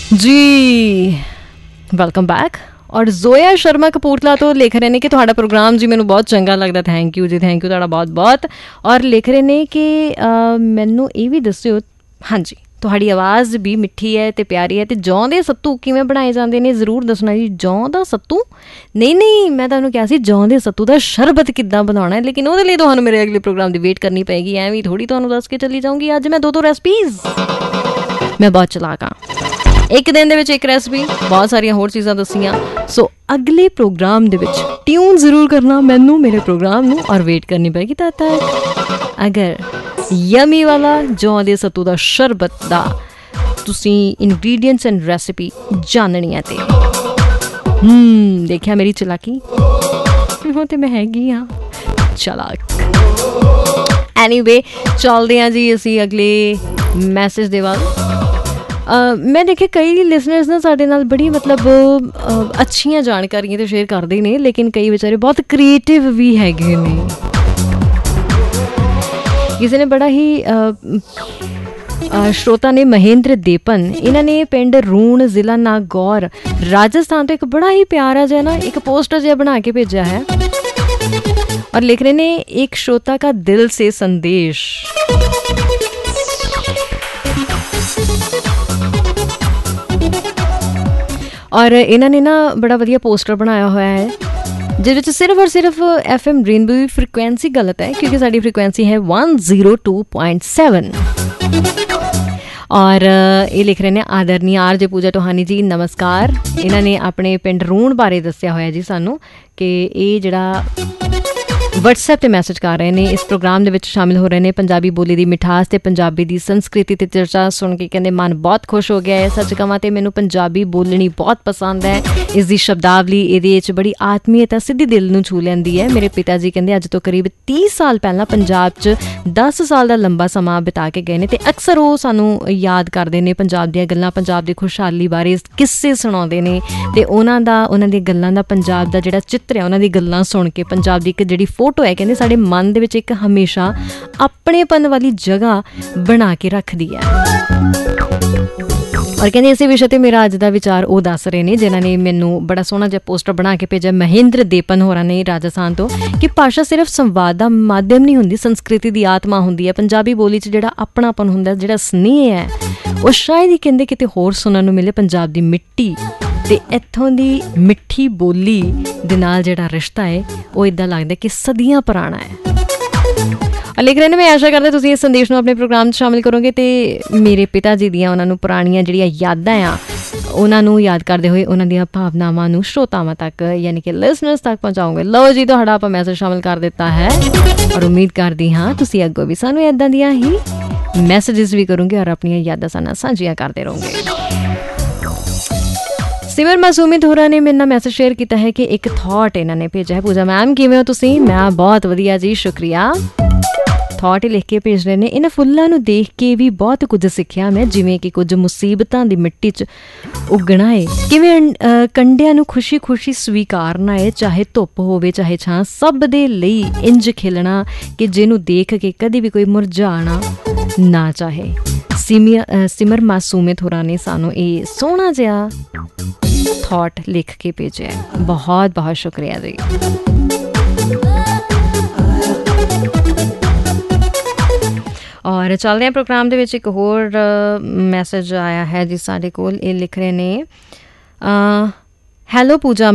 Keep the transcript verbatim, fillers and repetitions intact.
ਜੀ welcome back. ਔਰ ਜ਼ੋਇਆ ਸ਼ਰਮਾ ਕਪੂਰਥਲਾ ਤੋਂ ਲਿਖ ਰਹੇ ਨੇ ਕਿ ਤੁਹਾਡਾ ਪ੍ਰੋਗਰਾਮ ਜੀ ਮੈਨੂੰ ਬਹੁਤ ਚੰਗਾ ਲੱਗਦਾ। ਥੈਂਕ ਯੂ ਜੀ, ਥੈਂਕ ਯੂ ਤੁਹਾਡਾ ਬਹੁਤ ਬਹੁਤ। ਔਰ ਲਿਖ ਰਹੇ ਨੇ ਕਿ ਮੈਨੂੰ ਇਹ ਵੀ ਦੱਸਿਓ, ਹਾਂਜੀ ਤੁਹਾਡੀ ਆਵਾਜ਼ ਵੀ ਮਿੱਠੀ ਹੈ ਅਤੇ ਪਿਆਰੀ ਹੈ, ਅਤੇ ਜੌਂ ਦੇ ਸੱਤੂ ਕਿਵੇਂ ਬਣਾਏ ਜਾਂਦੇ ਨੇ ਜ਼ਰੂਰ ਦੱਸਣਾ ਜੀ। ਜੌਂ ਦਾ ਸੱਤੂ ਨਹੀਂ ਨਹੀਂ ਮੈਂ ਤੁਹਾਨੂੰ ਕਿਹਾ ਸੀ ਜੌਂ ਦੇ ਸੱਤੂ ਦਾ ਸ਼ਰਬਤ ਕਿੱਦਾਂ ਬਣਾਉਣਾ ਹੈ, ਲੇਕਿਨ ਉਹਦੇ ਲਈ ਤੁਹਾਨੂੰ ਮੇਰੇ ਅਗਲੇ ਪ੍ਰੋਗਰਾਮ ਦੀ ਵੇਟ ਕਰਨੀ ਪਏਗੀ। ਐਵੇਂ ਥੋੜ੍ਹੀ ਤੁਹਾਨੂੰ ਦੱਸ ਕੇ ਚੱਲੀ ਜਾਊਂਗੀ। ਅੱਜ ਮੈਂ ਦੋ ਦੋ ਰੈਸਪੀਜ਼, ਮੈਂ ਬਹੁਤ ਚਲਾਕ ਹਾਂ, ਇੱਕ ਦਿਨ ਦੇ ਵਿੱਚ ਇੱਕ ਰੈਸਪੀ, ਬਹੁਤ ਸਾਰੀਆਂ ਹੋਰ ਚੀਜ਼ਾਂ ਦੱਸੀਆਂ। ਸੋ ਅਗਲੇ ਪ੍ਰੋਗਰਾਮ ਦੇ ਵਿੱਚ ਟਿਊਨ ਜ਼ਰੂਰ ਕਰਨਾ ਮੈਨੂੰ, ਮੇਰੇ ਪ੍ਰੋਗਰਾਮ ਨੂੰ, ਔਰ ਵੇਟ ਕਰਨੀ ਪਏਗੀ ਤਦ ਤੱਕ। ਅਗਰ ਯਮੀ ਵਾਲਾ ਜੌਂ ਦੇ ਸੱਤੂ ਦਾ ਸ਼ਰਬਤ ਦਾ ਤੁਸੀਂ ਇਨਗਰੀਡੀਐਂਟਸ ਐਂਡ ਰੈਸਿਪੀ ਜਾਣਨੀ ਹੈ ਤੇ ਹਮ ਦੇਖਿਆ ਮੇਰੀ ਚਲਾਕੀ, ਉਹ ਤੇ ਮੈਂ ਹੈਗੀ ਹਾਂ ਚਲਾਕ। ਐਨੀਵੇ ਚੱਲਦੇ ਹਾਂ ਜੀ ਅਸੀਂ ਅਗਲੇ ਮੈਸੇਜ ਦੇ ਵੱਲ। ਮੈਂ ਦੇਖਿਆ ਕਈ ਲਿਸਨਰਸ ਨਾ ਸਾਡੇ ਨਾਲ ਬੜੀ ਮਤਲਬ ਅੱਛੀਆਂ ਜਾਣਕਾਰੀਆਂ ਤਾਂ ਸ਼ੇਅਰ ਕਰਦੇ ਨੇ, ਲੇਕਿਨ ਕਈ ਵਿਚਾਰੇ ਬਹੁਤ ਕ੍ਰੀਏਟਿਵ ਵੀ ਹੈਗੇ ਨੇ। ਕਿਸੇ ਨੇ ਬੜਾ ਹੀ ਸ਼ਰੋਤਾ ਨੇ ਮਹੇਂਦਰ ਦੇਪਨ, ਇਹਨਾਂ ਨੇ ਪਿੰਡ ਰੂਣ ਜ਼ਿਲ੍ਹਾ ਨਾਗੌਰ ਰਾਜਸਥਾਨ ਤੋਂ ਇੱਕ ਬੜਾ ਹੀ ਪਿਆਰਾ ਜਿਹਾ ਨਾ ਇੱਕ ਪੋਸਟਰ ਜਿਹਾ ਬਣਾ ਕੇ ਭੇਜਿਆ ਹੈ ਔਰ ਲਿਖ ਰਹੇ ਨੇ ਇੱਕ ਸ਼ਰੋਤਾ ਕਾ ਦਿਲ ਸੇ ਸੰਦੇਸ਼। ਔਰ ਇਹਨਾਂ ਨੇ ਨਾ ਬੜਾ ਵਧੀਆ ਪੋਸਟਰ ਬਣਾਇਆ ਹੋਇਆ ਹੈ ਜਿਹਦੇ ਵਿੱਚ ਸਿਰਫ ਔਰ ਸਿਰਫ ਐਫ ਐਮ ਰੇਨਬੋ ਦੀ ਫ੍ਰੀਕੁਐਂਸੀ ਗਲਤ ਹੈ, ਕਿਉਂਕਿ ਸਾਡੀ ਫ੍ਰੀਕੁਐਂਸੀ ਹੈ one zero two point seven. ਔਰ ਇਹ ਲਿਖ ਰਹੇ ਨੇ ਆਦਰਨੀ ਆਰ ਜੇ ਪੂਜਾ ਟੋਹਾਨੀ ਜੀ ਨਮਸਕਾਰ। ਇਹਨਾਂ ਨੇ ਆਪਣੇ ਪਿੰਡ ਰੂਣ ਬਾਰੇ ਦੱਸਿਆ ਹੋਇਆ ਜੀ ਸਾਨੂੰ ਕਿ ਇਹ ਜਿਹੜਾ ਵਟਸਐਪ 'ਤੇ ਮੈਸੇਜ ਕਰ ਰਹੇ ਨੇ, ਇਸ ਪ੍ਰੋਗਰਾਮ ਦੇ ਵਿੱਚ ਸ਼ਾਮਿਲ ਹੋ ਰਹੇ ਨੇ। ਪੰਜਾਬੀ ਬੋਲੀ ਦੀ ਮਿਠਾਸ ਅਤੇ ਪੰਜਾਬੀ ਦੀ ਸੰਸਕ੍ਰਿਤੀ 'ਤੇ ਚਰਚਾ ਸੁਣ ਕੇ ਕਹਿੰਦੇ ਮਨ ਬਹੁਤ ਖੁਸ਼ ਹੋ ਗਿਆ ਹੈ। ਸੱਚ ਕਹਾਂ ਤਾਂ ਮੈਨੂੰ ਪੰਜਾਬੀ ਬੋਲਣੀ ਬਹੁਤ ਪਸੰਦ ਹੈ। ਇਸ ਦੀ ਸ਼ਬਦਾਵਲੀ ਇਹਦੇ ਵਿੱਚ ਬੜੀ ਆਤਮੀਅਤ ਸਿੱਧੀ ਦਿਲ ਨੂੰ ਛੂ ਲੈਂਦੀ ਹੈ। ਮੇਰੇ ਪਿਤਾ ਜੀ ਕਹਿੰਦੇ ਅੱਜ ਤੋਂ ਕਰੀਬ ਤੀਹ ਸਾਲ ਪਹਿਲਾਂ ਪੰਜਾਬ 'ਚ ਦਸ ਸਾਲ ਦਾ ਲੰਬਾ ਸਮਾਂ ਬਿਤਾ ਕੇ ਗਏ ਨੇ ਅਤੇ ਅਕਸਰ ਉਹ ਸਾਨੂੰ ਯਾਦ ਕਰਦੇ ਨੇ, ਪੰਜਾਬ ਦੀਆਂ ਗੱਲਾਂ, ਪੰਜਾਬ ਦੀ ਖੁਸ਼ਹਾਲੀ ਬਾਰੇ ਕਿੱਸੇ ਸੁਣਾਉਂਦੇ ਨੇ ਅਤੇ ਉਹਨਾਂ ਦਾ ਉਹਨਾਂ ਦੀਆਂ ਗੱਲਾਂ ਦਾ, ਪੰਜਾਬ ਦਾ ਜਿਹੜਾ ਚਿੱਤਰ ਹੈ ਉਹਨਾਂ ਦੀ ਗੱਲਾਂ ਸੁਣ ਕੇ ਪੰਜਾਬ ਦੀ ਇੱਕ ਜਿਹੜੀ ਫੋਟੋ ਹੈ ਕਹਿੰਦੇ ਸਾਡੇ ਮਨ ਦੇ ਵਿੱਚ ਇੱਕ ਹਮੇਸ਼ਾ ਆਪਣੇਪਨ ਵਾਲੀ ਜਗ੍ਹਾ ਬਣਾ ਕੇ ਰੱਖਦੀ ਹੈ। ਔਰ ਕਹਿੰਦੇ ਇਸੇ ਵਿਸ਼ੇ 'ਤੇ ਮੇਰਾ ਅੱਜ ਦਾ ਵਿਚਾਰ ਉਹ ਦੱਸ ਰਹੇ ਨੇ ਜਿਨ੍ਹਾਂ ਨੇ ਮੈਨੂੰ ਬੜਾ ਸੋਹਣਾ ਜਿਹਾ ਪੋਸਟਰ ਬਣਾ ਕੇ ਭੇਜਿਆ ਮਹੇਂਦਰ ਦੇਪਨ ਹੋਰਾਂ ਨੇ ਰਾਜਸਥਾਨ ਤੋਂ, ਕਿ ਭਾਸ਼ਾ ਸਿਰਫ ਸੰਵਾਦ ਦਾ ਮਾਧਿਅਮ ਨਹੀਂ ਹੁੰਦੀ, ਸੰਸਕ੍ਰਿਤੀ ਦੀ ਆਤਮਾ ਹੁੰਦੀ ਹੈ। ਪੰਜਾਬੀ ਬੋਲੀ 'ਚ ਜਿਹੜਾ ਆਪਣਾਪਨ ਹੁੰਦਾ, ਜਿਹੜਾ ਸਨੇਹ ਹੈ, ਉਹ ਸ਼ਾਇਦ ਹੀ ਕਹਿੰਦੇ ਕਿਤੇ ਹੋਰ ਸੁਣਨ ਨੂੰ ਮਿਲੇ। ਪੰਜਾਬ ਦੀ ਮਿੱਟੀ ਅਤੇ ਇੱਥੋਂ ਦੀ ਮਿੱਠੀ ਬੋਲੀ ਦੇ ਨਾਲ ਜਿਹੜਾ ਰਿਸ਼ਤਾ ਹੈ ਉਹ ਇੱਦਾਂ ਲੱਗਦਾ ਕਿ ਸਦੀਆਂ ਪੁਰਾਣਾ ਹੈ। ਲਿਖ ਰਹੇ ਨੇ ਮੈਂ ਆਸ਼ਾ ਕਰਦਾ ਤੁਸੀਂ ਇਸ ਸੰਦੇਸ਼ ਨੂੰ ਆਪਣੇ ਪ੍ਰੋਗਰਾਮ 'ਚ ਸ਼ਾਮਿਲ ਕਰੋਗੇ ਅਤੇ ਮੇਰੇ ਪਿਤਾ ਜੀ ਦੀਆਂ ਉਹਨਾਂ ਨੂੰ ਪੁਰਾਣੀਆਂ ਜਿਹੜੀਆਂ ਯਾਦਾਂ ਆ ਉਹਨਾਂ ਨੂੰ ਯਾਦ ਕਰਦੇ ਹੋਏ ਉਹਨਾਂ ਦੀਆਂ ਭਾਵਨਾਵਾਂ ਨੂੰ ਸ਼ਰੋਤਾਵਾਂ ਤੱਕ ਯਾਨੀ ਕਿ ਲਿਸਨਰਸ ਤੱਕ ਪਹੁੰਚਾਓਗੇ। ਲਓ ਜੀ ਤੁਹਾਡਾ ਆਪਾਂ ਮੈਸੇਜ ਸ਼ਾਮਿਲ ਕਰ ਦਿੱਤਾ ਹੈ ਔਰ ਉਮੀਦ ਕਰਦੀ ਹਾਂ ਤੁਸੀਂ ਅੱਗੋਂ ਵੀ ਸਾਨੂੰ ਇੱਦਾਂ ਦੀਆਂ ਹੀ ਮੈਸੇਜਿਸ ਵੀ ਕਰੋਗੇ ਔਰ ਆਪਣੀਆਂ ਯਾਦਾਂ ਸਾਨੂੰ ਸਾਂਝੀਆਂ ਕਰਦੇ ਰਹੋਗੇ। ਸਿਮਰ ਮਾਸੂਮੀ ਹੋਰਾਂ ਨੇ ਮੇਰੇ ਨਾਲ ਮੈਸੇਜ ਸ਼ੇਅਰ ਕੀਤਾ ਹੈ ਕਿ ਇੱਕ ਥਾਟ ਇਹਨਾਂ ਨੇ ਭੇਜਿਆ ਹੈ। ਪੂਜਾ ਮੈਮ ਕਿਵੇਂ ਹੋ ਤੁਸੀਂ? ਮੈਂ ਬਹੁਤ ਵਧੀਆ ਜੀ, ਸ਼ੁਕਰੀਆ। ਥਾਟ ਹੀ ਲਿਖ ਕੇ ਭੇਜ ਰਹੇ ਨੇ, ਇਹਨਾਂ ਫੁੱਲਾਂ ਨੂੰ ਦੇਖ ਕੇ ਵੀ ਬਹੁਤ ਕੁਝ ਸਿੱਖਿਆ ਮੈਂ, ਜਿਵੇਂ ਕਿ ਕੁਝ ਮੁਸੀਬਤਾਂ ਦੀ ਮਿੱਟੀ 'ਚ ਉੱਗਣਾ ਏ, ਕਿਵੇਂ ਕੰਡਿਆਂ ਨੂੰ ਖੁਸ਼ੀ ਖੁਸ਼ੀ ਸਵੀਕਾਰਨਾ ਏ, ਚਾਹੇ ਧੁੱਪ ਹੋਵੇ ਚਾਹੇ ਛਾਂ, ਸਭ ਦੇ ਲਈ ਇੰਝ ਖਿਲਣਾ ਕਿ ਜਿਹਨੂੰ ਦੇਖ ਕੇ ਕਦੇ ਵੀ ਕੋਈ ਮੁਰਝਾਣਾ ਨਾ ਚਾਹੇ। ਸਿਮਰ ਸਿਮਰ ਮਾਸੂਮੇ ਹੋਰਾਂ ਨੇ ਸਾਨੂੰ ਇਹ ਸੋਹਣਾ ਜਿਹਾ ਥਾਟ ਲਿਖ ਕੇ ਭੇਜਿਆ, ਬਹੁਤ ਬਹੁਤ ਸ਼ੁਕਰੀਆ ਜੀ। ਔਰ ਚੱਲਦੇ ਹਾਂ ਪ੍ਰੋਗਰਾਮ ਦੇ ਵਿੱਚ ਇੱਕ ਹੋਰ ਮੈਸੇਜ ਆਇਆ ਹੈ ਜੀ ਸਾਡੇ ਕੋਲ। ਇਹ ਲਿਖ ਰਹੇ ਨੇ ਹੈਲੋ ਪੂਜਾ